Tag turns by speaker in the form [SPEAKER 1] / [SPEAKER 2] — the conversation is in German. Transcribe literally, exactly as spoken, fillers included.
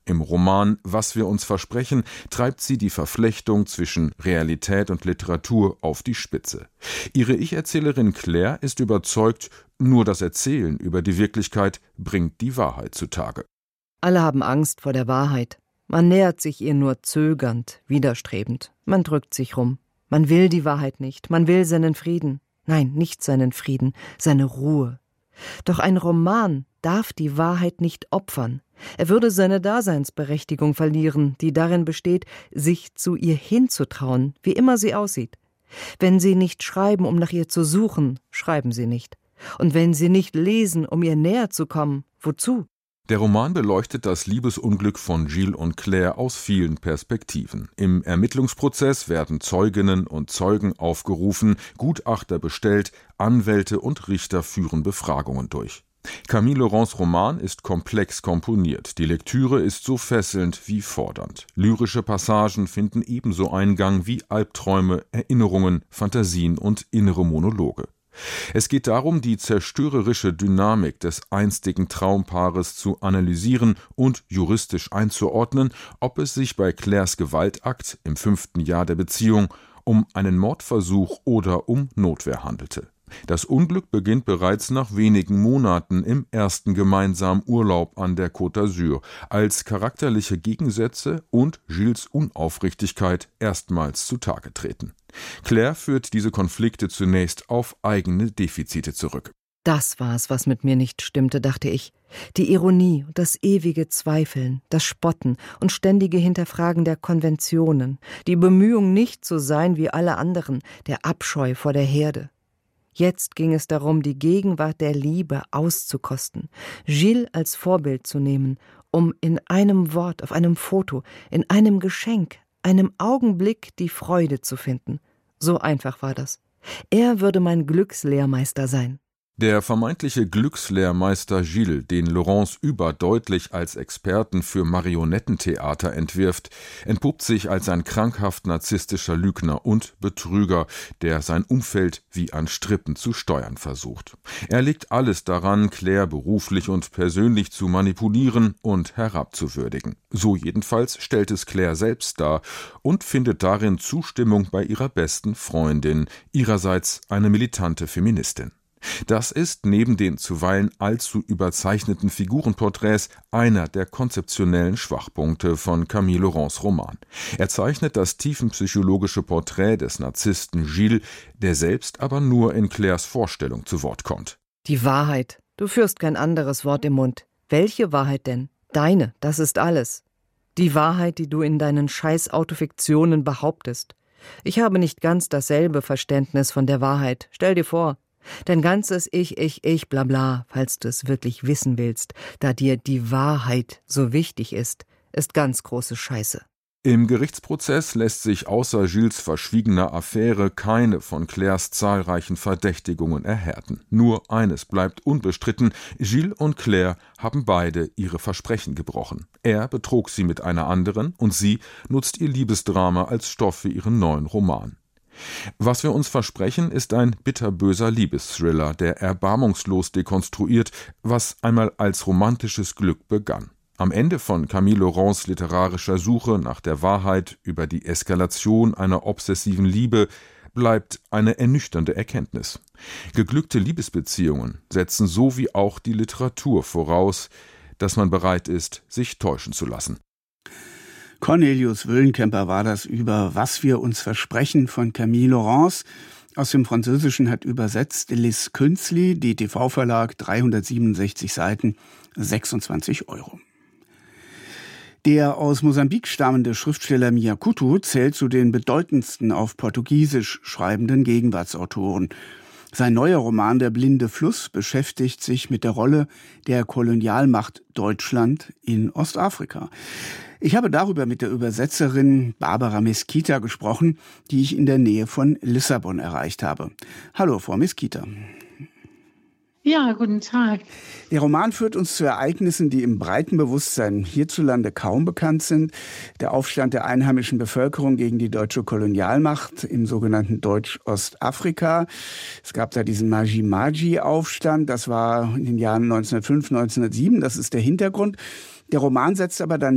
[SPEAKER 1] Im Roman »Was wir uns versprechen« treibt sie die Verflechtung zwischen Realität und Literatur auf die Spitze. Ihre Ich-Erzählerin Claire ist überzeugt, nur das Erzählen über die Wirklichkeit bringt die Wahrheit zutage.
[SPEAKER 2] Alle haben Angst vor der Wahrheit. Man nähert sich ihr nur zögernd, widerstrebend. Man drückt sich rum. Man will die Wahrheit nicht. Man will seinen Frieden. Nein, nicht seinen Frieden, seine Ruhe. Doch ein Roman darf die Wahrheit nicht opfern. Er würde seine Daseinsberechtigung verlieren, die darin besteht, sich zu ihr hinzutrauen, wie immer sie aussieht. Wenn Sie nicht schreiben, um nach ihr zu suchen, schreiben Sie nicht. Und wenn Sie nicht lesen, um ihr näher zu kommen, wozu?
[SPEAKER 1] Der Roman beleuchtet das Liebesunglück von Gilles und Claire aus vielen Perspektiven. Im Ermittlungsprozess werden Zeuginnen und Zeugen aufgerufen, Gutachter bestellt, Anwälte und Richter führen Befragungen durch. Camille Laurents Roman ist komplex komponiert. Die Lektüre ist so fesselnd wie fordernd. Lyrische Passagen finden ebenso Eingang wie Albträume, Erinnerungen, Fantasien und innere Monologe. Es geht darum, die zerstörerische Dynamik des einstigen Traumpaares zu analysieren und juristisch einzuordnen, ob es sich bei Claires Gewaltakt im fünften Jahr der Beziehung um einen Mordversuch oder um Notwehr handelte. Das Unglück beginnt bereits nach wenigen Monaten im ersten gemeinsamen Urlaub an der Côte d'Azur, als charakterliche Gegensätze und Gilles Unaufrichtigkeit erstmals zutage treten. Claire führt diese Konflikte zunächst auf eigene Defizite zurück.
[SPEAKER 2] Das war's, was mit mir nicht stimmte, dachte ich. Die Ironie und das ewige Zweifeln, das Spotten und ständige Hinterfragen der Konventionen, die Bemühung, nicht zu sein wie alle anderen, der Abscheu vor der Herde. Jetzt ging es darum, die Gegenwart der Liebe auszukosten, Gilles als Vorbild zu nehmen, um in einem Wort, auf einem Foto, in einem Geschenk, einem Augenblick die Freude zu finden. So einfach war das. Er würde mein Glückslehrmeister sein.
[SPEAKER 1] Der vermeintliche Glückslehrmeister Gilles, den Laurens überdeutlich als Experten für Marionettentheater entwirft, entpuppt sich als ein krankhaft narzisstischer Lügner und Betrüger, der sein Umfeld wie an Strippen zu steuern versucht. Er legt alles daran, Claire beruflich und persönlich zu manipulieren und herabzuwürdigen. So jedenfalls stellt es Claire selbst dar und findet darin Zustimmung bei ihrer besten Freundin, ihrerseits eine militante Feministin. Das ist neben den zuweilen allzu überzeichneten Figurenporträts einer der konzeptionellen Schwachpunkte von Camille Laurents Roman. Er zeichnet das tiefenpsychologische Porträt des Narzissten Gilles, der selbst aber nur in Claires Vorstellung zu Wort kommt.
[SPEAKER 2] Die Wahrheit. Du führst kein anderes Wort im Mund. Welche Wahrheit denn? Deine, das ist alles. Die Wahrheit, die du in deinen Scheiß-Autofiktionen behauptest. Ich habe nicht ganz dasselbe Verständnis von der Wahrheit. Stell dir vor, dein ganzes Ich, Ich, Ich, bla bla, falls du es wirklich wissen willst, da dir die Wahrheit so wichtig ist, ist ganz große Scheiße.
[SPEAKER 1] Im Gerichtsprozess lässt sich außer Gilles verschwiegener Affäre keine von Claires zahlreichen Verdächtigungen erhärten. Nur eines bleibt unbestritten: Gilles und Claire haben beide ihre Versprechen gebrochen. Er betrog sie mit einer anderen und sie nutzt ihr Liebesdrama als Stoff für ihren neuen Roman. Was wir uns versprechen, ist ein bitterböser Liebesthriller, der erbarmungslos dekonstruiert, was einmal als romantisches Glück begann. Am Ende von Camille Laurents literarischer Suche nach der Wahrheit über die Eskalation einer obsessiven Liebe bleibt eine ernüchternde Erkenntnis. Geglückte Liebesbeziehungen setzen so wie auch die Literatur voraus, dass man bereit ist, sich täuschen zu lassen.
[SPEAKER 3] Cornelius Wöllenkemper war das über »Was wir uns versprechen« von Camille Laurens. Aus dem Französischen hat übersetzt Liz Künzli, D T V-Verlag, dreihundertsiebenundsechzig Seiten, sechsundzwanzig Euro. Der aus Mosambik stammende Schriftsteller Mia Couto zählt zu den bedeutendsten auf Portugiesisch schreibenden Gegenwartsautoren. Sein neuer Roman »Der blinde Fluss« beschäftigt sich mit der Rolle der Kolonialmacht Deutschland in Ostafrika. Ich habe darüber mit der Übersetzerin Barbara Mesquita gesprochen, die ich in der Nähe von Lissabon erreicht habe. Hallo, Frau Mesquita.
[SPEAKER 4] Ja, guten Tag.
[SPEAKER 3] Der Roman führt uns zu Ereignissen, die im breiten Bewusstsein hierzulande kaum bekannt sind. Der Aufstand der einheimischen Bevölkerung gegen die deutsche Kolonialmacht im sogenannten Deutsch-Ostafrika. Es gab da diesen Maji-Maji-Aufstand, das war in den Jahren neunzehnhundertfünf, neunzehnhundertsieben, das ist der Hintergrund. Der Roman setzt aber dann